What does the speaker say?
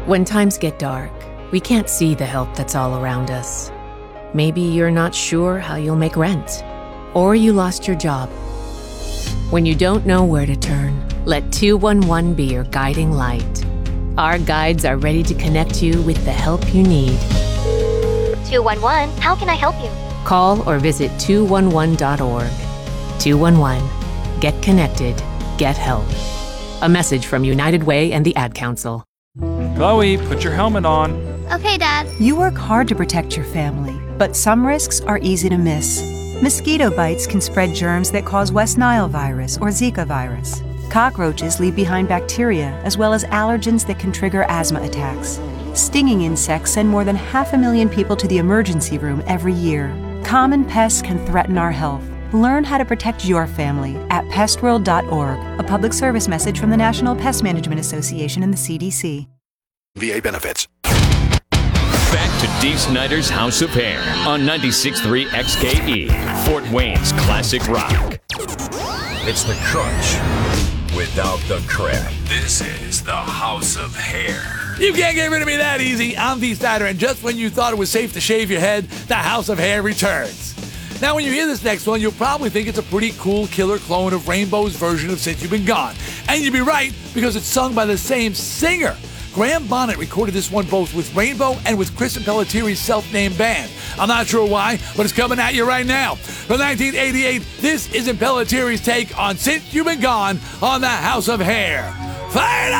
When times get dark, we can't see the help that's all around us. Maybe you're not sure how you'll make rent, or you lost your job. When you don't know where to turn, let 211 be your guiding light. Our guides are ready to connect you with the help you need. 211, how can I help you? Call or visit 211.org. 211. Get connected. Get help. A message from United Way and the Ad Council. Chloe, put your helmet on. Okay, Dad. You work hard to protect your family, but some risks are easy to miss. Mosquito bites can spread germs that cause West Nile virus or Zika virus. Cockroaches leave behind bacteria as well as allergens that can trigger asthma attacks. Stinging insects send more than 500,000 people to the emergency room every year. Common pests can threaten our health. Learn how to protect your family at pestworld.org, a public service message from the National Pest Management Association and the CDC. VA benefits. Back to Dee Snider's House of Hair on 96.3 XKE, Fort Wayne's classic rock. It's the crunch without the crack. This is the House of Hair. You can't get rid of me that easy. I'm Dee Snider, and just when you thought it was safe to shave your head, the House of Hair returns. Now, when you hear this next one, you'll probably think it's a pretty cool killer clone of Rainbow's version of Since You've Been Gone. And you'd be right, because it's sung by the same singer. Graham Bonnet recorded this one both with Rainbow and with Kristen Pellettieri's self-named band. I'm not sure why, but it's coming at you right now. From 1988, this isn't Pellettieri's take on Since You've Been Gone on the House of Hair. Fire it up!